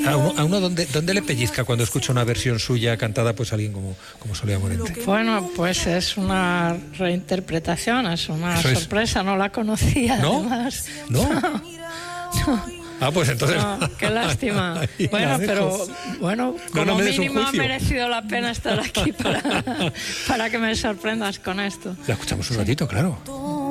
a uno ¿dónde le pellizca cuando escucha una versión suya cantada pues alguien como Soledad Morente? Bueno, pues es una reinterpretación, es una sorpresa, no la conocía. ¿No? Además. ¿No? Pues entonces... No, qué lástima. Bueno, pero como mínimo ha merecido la pena estar aquí para que me sorprendas con esto. La escuchamos un ratito, claro.